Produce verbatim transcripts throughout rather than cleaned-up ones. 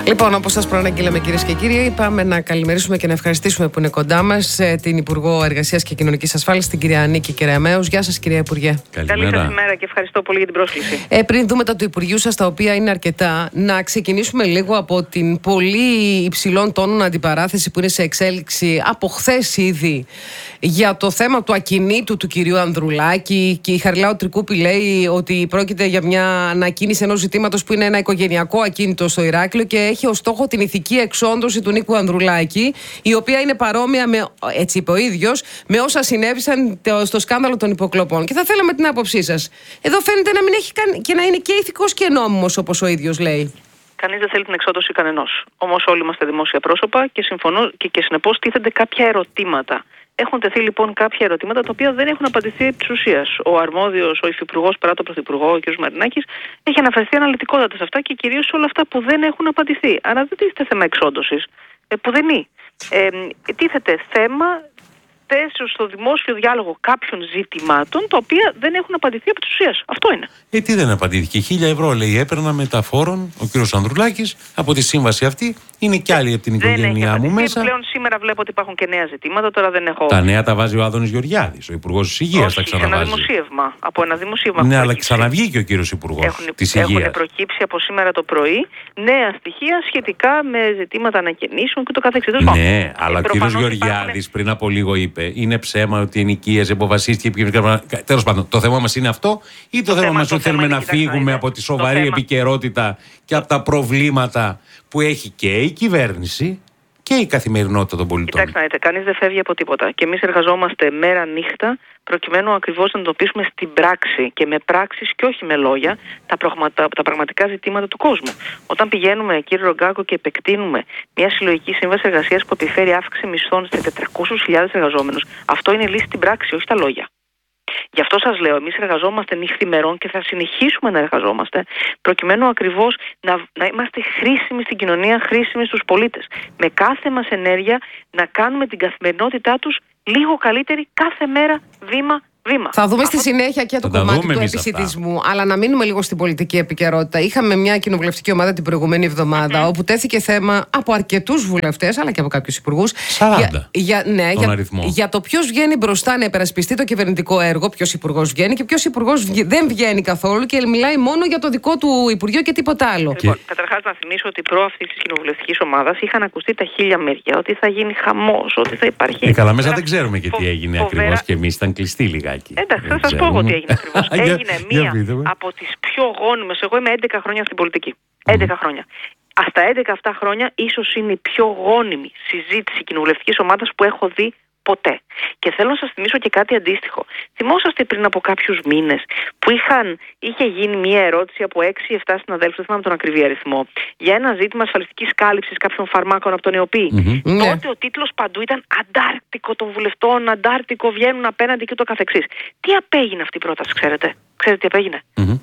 Λοιπόν, όπως σας προαναγγείλαμε, κυρίες και κύριοι, πάμε να καλημερίσουμε και να ευχαριστήσουμε που είναι κοντά μας την Υπουργό Εργασίας και Κοινωνικής Ασφάλισης, την κυρία Νίκη Κεραμέως. Γεια σας, κυρία Υπουργέ. Καλή σας ημέρα και ευχαριστώ πολύ για την πρόσκληση. Ε, πριν δούμε τα του Υπουργείου σας, τα οποία είναι αρκετά, να ξεκινήσουμε λίγο από την πολύ υψηλών τόνων αντιπαράθεση που είναι σε εξέλιξη από χθες ήδη για το θέμα του ακινήτου του κυρίου Ανδρουλάκη. Και η Χαριλάου Τρικούπη λέει ότι πρόκειται για μια ανακοίνηση ενός ζητήματος που είναι ένα οικογενειακό ακίνητο στο Ηράκλειο και έχει ως στόχο την ηθική εξόντωση του Νίκου Ανδρουλάκη, η οποία είναι παρόμοια με, έτσι είπε ο ίδιος, με όσα συνέβησαν στο σκάνδαλο των υποκλοπών. Και θα θέλαμε την άποψή σας. Εδώ φαίνεται να μην έχει καν, και να είναι και ηθικός και νόμιμος, όπως ο ίδιος λέει. Κανείς δεν θέλει την εξόντωση κανενός. Όμως όλοι είμαστε δημόσια πρόσωπα και, συμφωνώ, και, και συνεπώς τίθενται κάποια ερωτήματα. Έχουν τεθεί λοιπόν κάποια ερωτήματα τα οποία δεν έχουν απαντηθεί επί της ουσίας. Ο αρμόδιος, ο υφυπουργός παρά τον πρωθυπουργό, ο κ. Μαρινάκης, έχει αναφερθεί αναλυτικότατα σε αυτά και κυρίως σε όλα αυτά που δεν έχουν απαντηθεί. Άρα δεν τίθεται θέμα εξόντωσης, ε, που δεν είναι. Ε, τίθεται θέμα θέσεως στο δημόσιο διάλογο κάποιων ζητημάτων τα οποία δεν έχουν απαντηθεί από της ουσίας. Αυτό είναι. Ε, τι δεν απαντήθηκε. Χίλια ευρώ λέει έπαιρνα μεταφόρων ο κ. Ανδρουλάκης από τη σύμβαση αυτή. Είναι κι άλλοι από την οικογένειά μου μέσα. Πλέον σήμερα βλέπω ότι υπάρχουν και νέα ζητήματα. Τώρα δεν έχω. Τα νέα τα βάζει ο Άδωνης Γεωργιάδης, ο Υπουργός της Υγείας. Τα ξαναβάζει. Ένα δημοσίευμα. Από ένα δημοσίευμα. Ναι, αλλά ξαναβγήκε ο κύριος Υπουργός της Υγείας. Έχουν προκύψει από σήμερα το πρωί νέα στοιχεία σχετικά με ζητήματα ανακαινήσεων και το καθεξής. Ναι, αλλά ο κύριος Γεωργιάδης πριν από λίγο είπε: είναι ψέμα ότι ενοικίαζε, αποφασίστηκε. Τέλος πάντων, το θέμα μας είναι αυτό, ή το, το θέμα μας ότι θέλουμε να φύγουμε από τη σοβαρή επικαιρότητα και από τα προβλήματα που έχει και η κυβέρνηση και η καθημερινότητα των πολιτών. Κοιτάξτε να δείτε, κανείς δεν φεύγει από τίποτα. Και εμείς εργαζόμαστε μέρα νύχτα προκειμένου ακριβώς να εντοπίσουμε στην πράξη και με πράξεις και όχι με λόγια τα, πραγματα, τα πραγματικά ζητήματα του κόσμου. Όταν πηγαίνουμε, κύριε Ρογκάκο, και επεκτείνουμε μια συλλογική σύμβαση εργασίας που επιφέρει αύξηση μισθών σε τετρακόσιες χιλιάδες εργαζόμενους, αυτό είναι λύση στην πράξη, όχι τα λόγια. Γι' αυτό σας λέω, εμείς εργαζόμαστε νυχθημερών και θα συνεχίσουμε να εργαζόμαστε προκειμένου ακριβώς να, να είμαστε χρήσιμοι στην κοινωνία, χρήσιμοι στους πολίτες. Με κάθε μας ενέργεια να κάνουμε την καθημερινότητά τους λίγο καλύτερη κάθε μέρα, βήμα βήμα. Θα δούμε στη συνέχεια και το θα κομμάτι του επισιτισμού, αλλά να μείνουμε λίγο στην πολιτική επικαιρότητα. Είχαμε μια κοινοβουλευτική ομάδα την προηγούμενη εβδομάδα, mm-hmm. όπου τέθηκε θέμα από αρκετούς βουλευτές, αλλά και από κάποιους υπουργούς. σαράντα Για, για, ναι, για, αριθμό. για το ποιος βγαίνει μπροστά να υπερασπιστεί το κυβερνητικό έργο, ποιος υπουργός βγαίνει και ποιος υπουργός δεν βγαίνει καθόλου και μιλάει μόνο για το δικό του Υπουργείο και τίποτα άλλο. Λοιπόν, καταρχάς να θυμίσω ότι προ αυτής της κοινοβουλευτικής ομάδας είχαν ακουστεί τα χίλια μύρια, ότι θα γίνει χαμός, ότι θα υπάρχει. Ε, καλά, μέσα δεν ξέρουμε και τι έγινε ακριβώς και εμείς ήταν κλειστοί λιγάκι. Εντάξει, θα σας πω εγώ τι έγινε ακριβώς. Έγινε μία από τις πιο γόνιμες. Εγώ είμαι έντεκα χρόνια στην πολιτική. έντεκα χρόνια. Στα έντεκα αυτά χρόνια ίσως είναι η πιο γόνιμη συζήτηση κοινοβουλευτικής ομάδας που έχω δει ποτέ. Και θέλω να σας θυμίσω και κάτι αντίστοιχο. Θυμόσαστε πριν από κάποιους μήνες που είχαν, είχε γίνει μια ερώτηση από έξι εφτά συναδέλφους, δεν θυμάμαι τον ακριβή αριθμό, για ένα ζήτημα ασφαλιστικής κάλυψης κάποιων φαρμάκων από τον ΕΟΠΗ. Mm-hmm. Τότε ο τίτλος παντού ήταν αντάρτικο των βουλευτών, αντάρτικο, βγαίνουν απέναντι και το καθεξής. Τι απέγινε αυτή η πρόταση, ξέρετε? Ξέρετε τι απέγινε? Mm-hmm.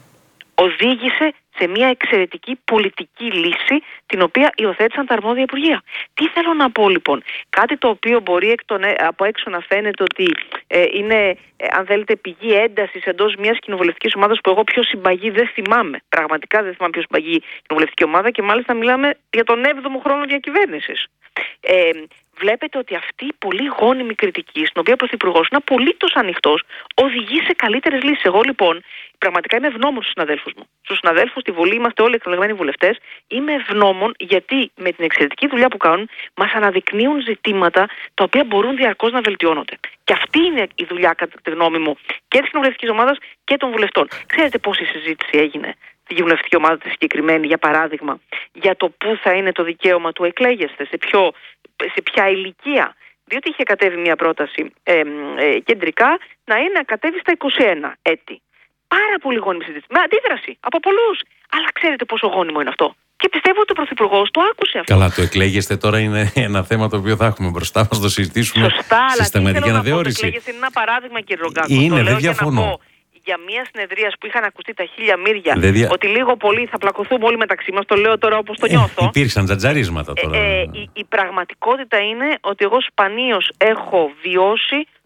Οδήγησε σε μια εξαιρετική πολιτική λύση την οποία υιοθέτησαν τα αρμόδια υπουργεία. Τι θέλω να πω λοιπόν? Κάτι το οποίο μπορεί εκ των, από έξω να φαίνεται ότι ε, είναι, ε, αν θέλετε, πηγή έντασης εντός μιας κοινοβουλευτικής ομάδας που εγώ πιο συμπαγή δεν θυμάμαι. Πραγματικά δεν θυμάμαι πιο συμπαγή κοινοβουλευτική ομάδα και μάλιστα μιλάμε για τον έβδομο χρόνο διακυβέρνησης. Ε, Βλέπετε ότι αυτή η πολύ γόνιμη κριτική, στην οποία ο Πρωθυπουργός είναι απολύτως ανοιχτός, οδηγεί σε καλύτερες λύσεις. Εγώ λοιπόν πραγματικά είμαι ευγνώμων στους συναδέλφους μου. Στους συναδέλφους στη Βουλή είμαστε όλοι εκλεγμένοι βουλευτές. Είμαι ευγνώμων γιατί με την εξαιρετική δουλειά που κάνουν μας αναδεικνύουν ζητήματα τα οποία μπορούν διαρκώς να βελτιώνονται. Και αυτή είναι η δουλειά, κατά τη γνώμη μου, και της κοινοβουλευτικής ομάδας και των βουλευτών. Ξέρετε πόση συζήτηση έγινε στη κοινοβουλευτική ομάδα τη συγκεκριμένη, για παράδειγμα, για το πού θα είναι το δικαίωμα του εκλέγεστε, σε, ποιο, σε ποια ηλικία? Διότι είχε κατέβει μια πρόταση ε, ε, κεντρικά να είναι να κατέβει στα είκοσι ένα έτη. Πάρα πολύ γόνιμη συζήτηση. Με αντίδραση από πολλούς. Αλλά ξέρετε πόσο γόνιμο είναι αυτό? Και πιστεύω ότι ο Πρωθυπουργός το άκουσε αυτό. Καλά, το εκλέγεστε τώρα είναι ένα θέμα το οποίο θα έχουμε μπροστά μας, το συζητήσουμε. Σωστά, σε συστηματική αναθεώρηση. Το εκλέγεστε είναι ένα παράδειγμα, κύριε Ρογκάκο. Είναι, δεν διαφωνώ. Για μια συνεδρία που είχαν ακουστεί τα χίλια μύρια, δια... ότι λίγο πολύ θα πλακωθούμε όλοι μεταξύ μας, το λέω τώρα όπως το νιώθω. Ε, υπήρξαν τζατζαρίσματα τώρα. Ε, ε, η, η πραγματικότητα είναι ότι εγώ σπανίως έχω βιώσει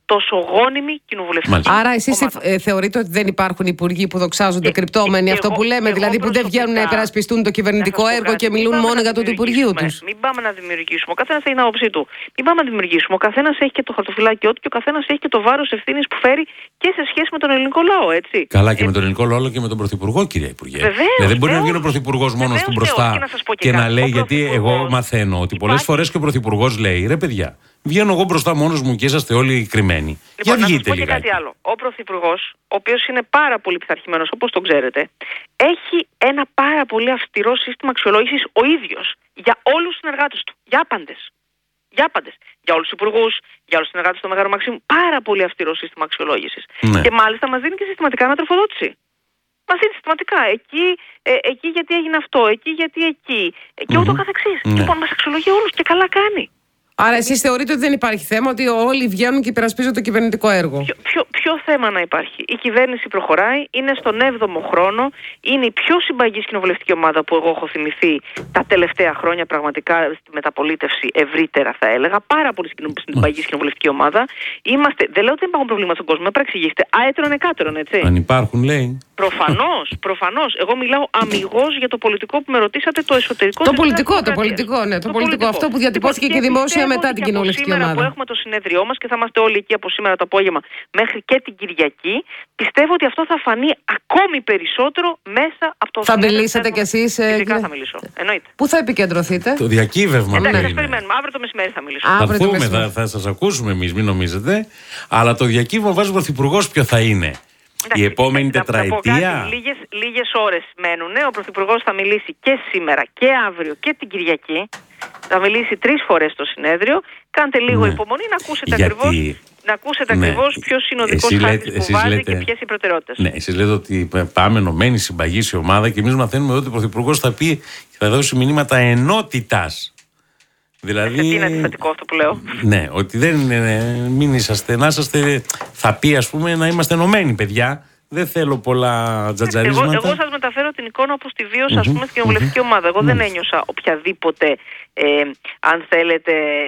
τόσο γόνιμη κοινοβουλευτική. Άρα εσείς ε, θεωρείτε ότι δεν υπάρχουν υπουργοί που δοξάζονται και, κρυπτόμενοι, και, αυτό που λέμε, δηλαδή που δεν βγαίνουν να υπερασπιστούν το κυβερνητικό έργο κάτι, και μιλούν μόνο για το του Υπουργείου τους. Μην πάμε να δημιουργήσουμε. Ο καθένας έχει την άποψή του. Μην πάμε να δημιουργήσουμε. Ο καθένας έχει και το χαρτοφυλάκιό του και ο καθένας έχει και το βάρος ευθύνης που φέρει και σε σχέση με τον ελληνικό λαό, έτσι. Καλά, και ε, με τον ελληνικό λαό και με τον Πρωθυπουργό, κυρία Υπουργέ. Βεβαίως, δηλαδή, δεν μπορεί να βγει ο Πρωθυπουργός μόνος του μπροστά και, και να λέει, γιατί εγώ μαθαίνω ότι πολλές φορές και ο Πρωθυπουργός λέει, ρε παιδιά, βγαίνω εγώ μπροστά μόνος μου και είσαστε όλοι κρυμμένοι. Λοιπόν, να σας πω και κάτι άλλο. Ο Πρωθυπουργός, ο οποίος είναι πάρα πολύ πειθαρχημένος, όπως το ξέρετε, έχει ένα πάρα πολύ αυστηρό σύστημα αξιολόγησης ο ίδιος για όλους τους συνεργάτες του. Για άπαντες. Για άπαντες. Για όλους τους υπουργούς, για όλους τους συνεργάτες του Μεγάρου Μαξίμου. Πάρα πολύ αυστηρό σύστημα αξιολόγησης. Ναι. Και μάλιστα μας δίνει και συστηματικά ανατροφοδότηση. Μας δίνει συστηματικά. Εκεί, ε, εκεί γιατί έγινε αυτό, εκεί γιατί εκεί. Και ούτω mm-hmm. καθεξής. Ναι. Λοιπόν, μας αξιολογεί όλους και καλά κάνει. Άρα εσείς θεωρείτε ότι δεν υπάρχει θέμα, ότι όλοι βγαίνουν και υπερασπίζονται το κυβερνητικό έργο? Ποιο, ποιο, ποιο θέμα να υπάρχει? Η κυβέρνηση προχωράει, είναι στον έβδομο χρόνο, είναι η πιο συμπαγής κοινοβουλευτική ομάδα που εγώ έχω θυμηθεί τα τελευταία χρόνια, πραγματικά στη μεταπολίτευση ευρύτερα θα έλεγα. Πάρα πολύ συμπαγής κοινοβουλευτική ομάδα. Είμαστε, δεν λέω ότι δεν υπάρχουν προβλήματα στον κόσμο, με παρεξηγήσετε. Άετρον εκάτερον, έτσι. Αν υπάρχουν, λέει. Προφανώς, προφανώς. Εγώ μιλάω αμιγώς για το πολιτικό που με ρωτήσατε, το εσωτερικό. Το πολιτικό, το πολιτικό, ναι. Το, το πολιτικό. Αυτό που διατυπώθηκε και δημόσια μετά την κοινοβουλευτική ομάδα. Σήμερα που έχουμε το συνέδριό μας και θα είμαστε όλοι εκεί από σήμερα το απόγευμα μέχρι και την Κυριακή, πιστεύω ότι αυτό θα φανεί ακόμη περισσότερο μέσα από το. Θα μιλήσετε κι εσείς? Φυσικά θα μιλήσω. Εννοείται. Πού θα επικεντρωθείτε? Το διακύβευμα. Εντάξει, σας περιμένουμε. Αύριο το μεσημέρι θα μιλήσω. Θα έρθουμε, θα, θα σας ακούσουμε εμείς, μην νομίζετε. Αλλά το διακύβευμα βάζει ο Πρωθυπουργός ποιο θα είναι. Εντάξει, η επόμενη τετραετία. Λίγες, λίγες ώρες μένουν. Ο Πρωθυπουργός θα μιλήσει και σήμερα και αύριο και την Κυριακή. Θα μιλήσει τρεις φορές στο συνέδριο. Κάντε λίγο ναι. υπομονή να ακούσετε Γιατί... ακριβώς, να ακούσετε ναι. ακριβώς ποιος είναι ο δικός χάρτης που βάζει λέτε... και ποιες οι προτεραιότητες. Ναι, εσείς λέτε ότι πάμε ενωμένοι, συμπαγής η ομάδα και εμείς μαθαίνουμε ότι ο Πρωθυπουργός θα πει και θα δώσει μηνύματα ενότητας. Δηλαδή, τι είναι αντιφατικό αυτό που λέω? Ναι, ότι δεν είναι, μην είσαστε, να είσαστε, θα πει ας πούμε να είμαστε ενωμένοι παιδιά. Δεν θέλω πολλά τζατζαρίσματα. Εγώ, εγώ σας μεταφέρω την εικόνα όπως τη βίωσα, mm-hmm. ας πούμε, στην κοινοβουλευτική mm-hmm. ομάδα. Εγώ mm-hmm. δεν ένιωσα οποιαδήποτε, ε, αν θέλετε,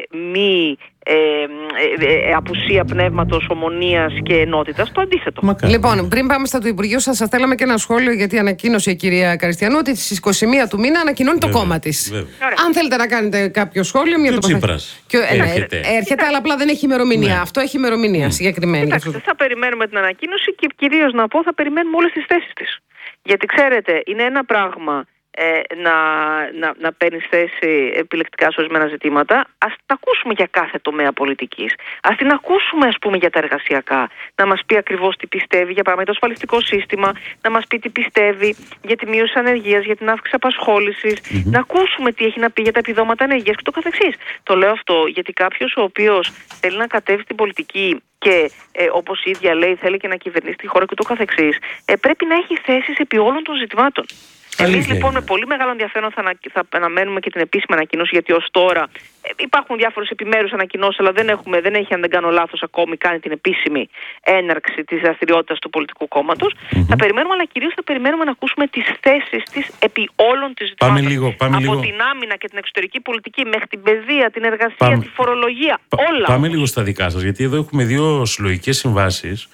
μη ε, ε, ε, απουσία πνεύματος, ομονίας και ενότητας. Το αντίθετο. Μακάρι. Λοιπόν, πριν πάμε στα του Υπουργείου σας, θα θέλαμε και ένα σχόλιο, γιατί ανακοίνωσε η κυρία Καριστιανού ότι στις είκοσι μία του μήνα ανακοινώνει βέβαια, το κόμμα της. Αν θέλετε να κάνετε κάποιο σχόλιο, μια το Τσίπρας. Και, ε, έρχεται, έρχεται αλλά απλά δεν έχει ημερομηνία. Ναι. Αυτό έχει ημερομηνία mm. συγκεκριμένη. Κοιτάξτε, θα περιμένουμε την ανακοίνωση και κυρίως να πω θα περιμένουμε όλες τις θέσεις της. Γιατί ξέρετε, είναι ένα πράγμα ε, να, να, να παίρνει θέση επιλεκτικά σε ορισμένα ζητήματα. Ας τα ακούσουμε για κάθε τομέα πολιτικής. Ας την ακούσουμε, ας πούμε, για τα εργασιακά. Να μας πει ακριβώς τι πιστεύει για παράδειγμα το ασφαλιστικό σύστημα, να μας πει τι πιστεύει για τη μείωση ανεργίας, για την αύξηση απασχόλησης, mm-hmm. να ακούσουμε τι έχει να πει για τα επιδόματα ανεργίας και το καθεξής. Το λέω αυτό γιατί κάποιος ο οποίος θέλει να κατέβει στην πολιτική και ε, όπως η ίδια λέει θέλει και να κυβερνήσει τη χώρα και το καθεξής, ε, πρέπει να έχει θέσεις επί όλων των ζητημάτων. Εμείς λοιπόν με πολύ μεγάλο ενδιαφέρον θα, ανα, θα αναμένουμε και την επίσημη ανακοίνωση, γιατί ως τώρα ε, υπάρχουν διάφορες επιμέρους ανακοινώσεις, αλλά δεν, έχουμε, δεν έχει, αν δεν κάνω λάθος, ακόμη κάνει την επίσημη έναρξη της δραστηριότητας του πολιτικού κόμματος. Mm-hmm. Θα περιμένουμε, αλλά κυρίως θα περιμένουμε να ακούσουμε τις θέσεις της επί όλων της ζητημάτων. Πάμε λίγο, πάμε Από λίγο. την άμυνα και την εξωτερική πολιτική μέχρι την παιδεία, την εργασία, πάμε. τη φορολογία, Πα, όλα. Πάμε λίγο στα δικά σας, γιατί εδώ έχουμε δύο συλλογικές συμβάσεις.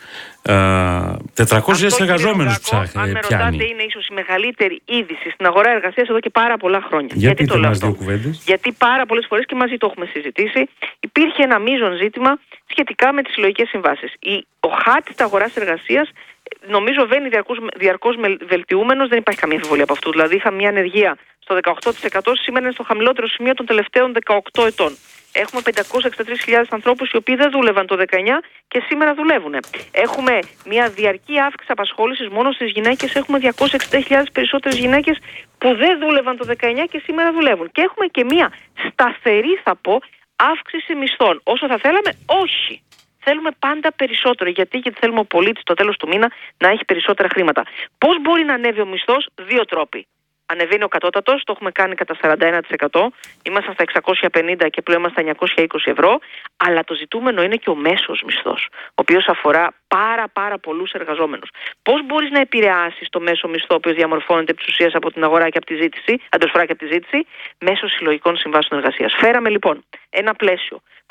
τετρακόσιους εργαζόμενους πιάνει. Αν με ρωτάτε, είναι ίσως η μεγαλύτερη είδηση στην αγορά εργασίας εδώ και πάρα πολλά χρόνια. Για γιατί το λέω αυτό? Γιατί πάρα πολλές φορές και μαζί το έχουμε συζητήσει, υπήρχε ένα μείζον ζήτημα σχετικά με τις συλλογικές συμβάσεις. Η, ο χάρτης της αγοράς εργασίας νομίζω βαίνει διαρκώς, διαρκώς βελτιούμενος, δεν υπάρχει καμία αμφιβολία από αυτού. Δηλαδή είχαμε μια ανεργία στο δεκαοκτώ τοις εκατό, σήμερα είναι στο χαμηλότερο σημείο των τελευταίων δεκαοκτώ ετών. Έχουμε πεντακόσιες εξήντα τρεις χιλιάδες ανθρώπους οι οποίοι δεν δούλευαν το δεκαεννιά και σήμερα δουλεύουν. Έχουμε μια διαρκή αύξηση απασχόλησης μόνο στις γυναίκες. Έχουμε διακόσιες εξήντα χιλιάδες περισσότερες γυναίκες που δεν δούλευαν το δεκαεννιά και σήμερα δουλεύουν. Και έχουμε και μια σταθερή, θα πω, αύξηση μισθών. Όσο θα θέλαμε, όχι. Θέλουμε πάντα περισσότερο. Γιατί, γιατί θέλουμε ο πολίτης στο τέλος του μήνα να έχει περισσότερα χρήματα. Πώς μπορεί να ανέβει ο μισθός? Δύο τρόποι. Ανεβαίνει ο κατώτατος, το έχουμε κάνει κατά σαράντα ένα τοις εκατό. Είμαστε στα εξακόσια πενήντα και πλέον είμαστε στα εννιακόσια είκοσι ευρώ. Αλλά το ζητούμενο είναι και ο μέσος μισθός, ο οποίος αφορά πάρα πάρα πολλούς εργαζόμενους. Πώς μπορείς να επηρεάσεις το μέσο μισθό, ο οποίος διαμορφώνεται επί της ουσίας από την αγορά και από τη ζήτηση, αντισφορά και από τη ζήτηση, μέσω συλλογικών συμβάσεων εργασίας. Φέραμε λοιπόν ένα πλαίσιο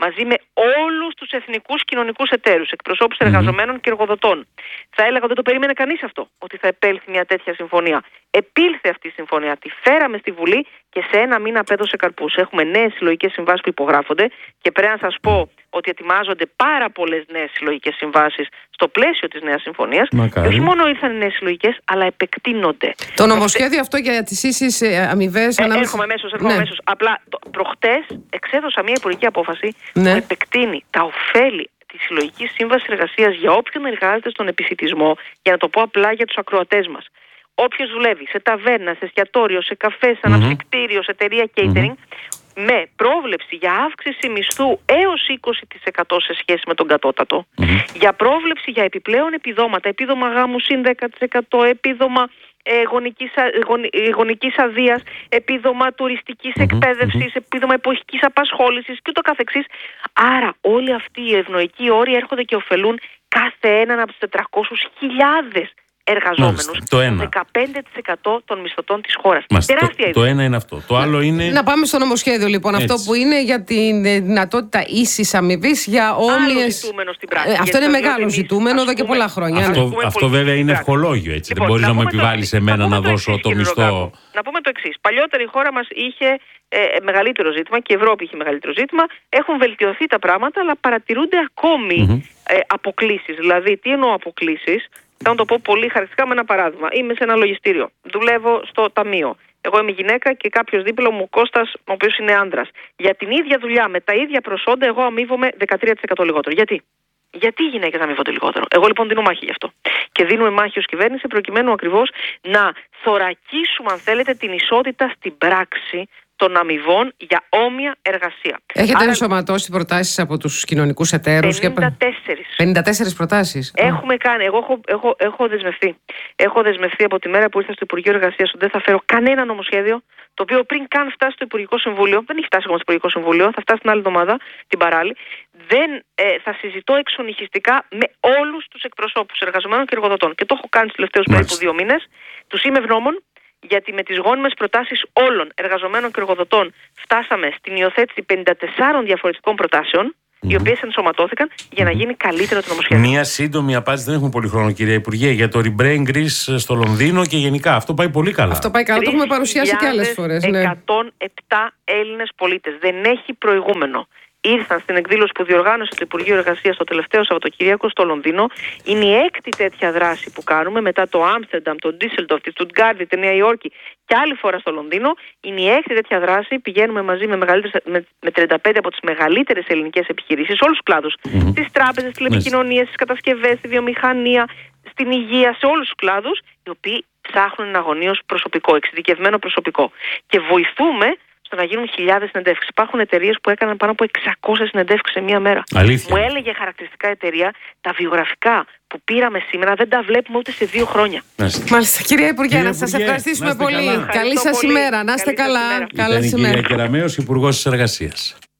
μαζί με όλους τους εθνικούς κοινωνικούς εταίρους, εκπροσώπους mm-hmm. εργαζομένων και εργοδοτών. Θα έλεγα δεν το περίμενε κανείς αυτό, ότι θα επέλθει μια τέτοια συμφωνία. Επήλθε αυτή η συμφωνία, τη φέραμε στη Βουλή και σε ένα μήνα απέδωσε καρπούς. Έχουμε νέες συλλογικές συμβάσεις που υπογράφονται και πρέπει να σας πω ότι ετοιμάζονται πάρα πολλές νέες συλλογικές συμβάσεις στο πλαίσιο της νέας συμφωνίας. Και όχι μόνο ήρθαν νέες συλλογικές, αλλά επεκτείνονται. Το νομοσχέδιο αυτό για τις ίσεις αμοιβές. Ε, ανάμεσα... Έρχομαι αμέσως, έρχομαι ναι. αμέσως. Απλά προχτές εξέδωσα μια υπουργική απόφαση ναι. που επεκτείνει τα ωφέλη της συλλογικής σύμβασης εργασίας για όποιον εργάζεται στον επισιτισμό, για να το πω απλά για τους ακροατές μας. Όποιος δουλεύει σε ταβέρνα, σε εστιατόριο, σε καφέ, σε αναψυκτήριο, σε εταιρεία catering, mm-hmm. με πρόβλεψη για αύξηση μισθού έως είκοσι τοις εκατό σε σχέση με τον κατώτατο, mm-hmm. για πρόβλεψη για επιπλέον επιδόματα, επίδομα γάμου συν δέκα τοις εκατό, επίδομα ε, γονικής, γονι, γονικής αδείας, επίδομα τουριστικής mm-hmm. εκπαίδευσης, mm-hmm. επίδομα εποχικής απασχόλησης και ούτω καθεξής. Άρα όλοι αυτοί οι ευνοϊκοί όροι έρχονται και ωφελούν κάθε έναν από τους τετρακόσιες χιλιάδες εργαζόμενους, το δεκαπέντε τοις εκατό των μισθωτών της χώρας. Τεράστια το, το ένα είναι αυτό. Το άλλο είναι... Να πάμε στο νομοσχέδιο λοιπόν. Έτσι. Αυτό που είναι για τη δυνατότητα ίσης αμοιβής για όμοιες... ζητούμενο στην πράξη. Ε, αυτό είναι μεγάλο ζητούμενο εδώ και πολλά χρόνια. Αυτό, ναι. αυτό βέβαια είναι ευχολόγιο. Έτσι. Λοιπόν, δεν μπορείς να, να μου επιβάλλεις εμένα να, να δώσω το μισθό. Να πούμε το εξής. Παλιότερα η χώρα μας είχε ε, μεγαλύτερο ζήτημα και η Ευρώπη είχε μεγαλύτερο ζήτημα. Έχουν βελτιωθεί τα πράγματα, αλλά παρατηρούνται ακόμη mm-hmm. ε, αποκλίσεις. Δηλαδή, τι εννοώ αποκλίσεις? Θα να το πω πολύ χαρακτηριστικά με ένα παράδειγμα. Είμαι σε ένα λογιστήριο. Δουλεύω στο ταμείο. Εγώ είμαι γυναίκα και κάποιος δίπλα μου, ο Κώστας, ο οποίος είναι άντρας. Για την ίδια δουλειά, με τα ίδια προσόντα, εγώ αμείβομαι δεκατρία τοις εκατό λιγότερο. Γιατί? Γιατί οι γυναίκες αμείβονται λιγότερο? Εγώ λοιπόν δίνω μάχη γι' αυτό. Και δίνουμε μάχη ως κυβέρνηση προκειμένου ακριβώς να θωρακίσουμε, αν θέλετε, την ισότητα στην πράξη των αμοιβών για όμοια εργασία. Έχετε Άρα... ενσωματώσει προτάσεις από τους κοινωνικούς εταίρους? πενήντα τέσσερις. πενήντα τέσσερις προτάσεις. Έχουμε κάνει. Εγώ έχω, έχω, έχω δεσμευτεί. Έχω δεσμευτεί από τη μέρα που ήρθα στο Υπουργείο Εργασίας ότι δεν θα φέρω κανένα νομοσχέδιο, το οποίο πριν καν φτάσει στο Υπουργικό Συμβούλιο, δεν έχει φτάσει ακόμα στο Υπουργικό Συμβούλιο, θα φτάσει την άλλη εβδομάδα, την παράλληλη, δεν ε, θα συζητώ εξονυχιστικά με όλους τους εκπροσώπους εργαζομένων και εργοδοτών. Και το έχω κάνει στους τελευταίους περίπου δύο μήνες. Τους είμαι ευγνώμων, γιατί με τις γόνιμες προτάσεις όλων εργαζομένων και εργοδοτών φτάσαμε στην υιοθέτηση πενήντα τεσσάρων διαφορετικών προτάσεων, mm-hmm. οι οποίες ενσωματώθηκαν για να γίνει καλύτερο το νομοσχέδιο. Μία σύντομη απάντηση, δεν έχουμε πολύ χρόνο, κυρία Υπουργέ, για το Rebrain Greece στο Λονδίνο και γενικά. Αυτό πάει πολύ καλά. Αυτό πάει καλά, το έχουμε παρουσιάσει και άλλες φορές. Ναι. εκατόν επτά Έλληνες πολίτες. Δεν έχει προηγούμενο. Ήρθαν στην εκδήλωση που διοργάνωσε το Υπουργείο Εργασίας το τελευταίο Σαββατοκύριακο στο Λονδίνο. Είναι η έκτη τέτοια δράση που κάνουμε μετά το Άμστερνταμ, το Ντίσσελντορφ, τη Στουτγκάρδη, τη Νέα Υόρκη και άλλη φορά στο Λονδίνο. Είναι η έκτη τέτοια δράση. Πηγαίνουμε μαζί με, με, με τριάντα πέντε από τις μεγαλύτερες ελληνικές επιχειρήσεις, σε όλους τους κλάδους. Mm-hmm. Στις τράπεζες, στις τηλεπικοινωνίες, στις κατασκευές, στη βιομηχανία, στην υγεία, σε όλους τους κλάδους, οι οποίοι ψάχνουν εναγωνίως προσωπικό, εξειδικευμένο προσωπικό. Και βοηθούμε να γίνουν χιλιάδες συνεντεύξεις. Υπάρχουν εταιρείες που έκαναν πάνω από εξακόσιες συνεντεύξεις σε μία μέρα. Αλήθεια. Μου έλεγε χαρακτηριστικά εταιρεία, τα βιογραφικά που πήραμε σήμερα δεν τα βλέπουμε ούτε σε δύο χρόνια. Μάλιστα. Κυρία Υπουργέ, να σας ευχαριστήσουμε πολύ. Καλή σας ημέρα. Να είστε καλά. Καλή ημέρα. Κυρία Κεραμέως, Υπουργός της Εργασίας.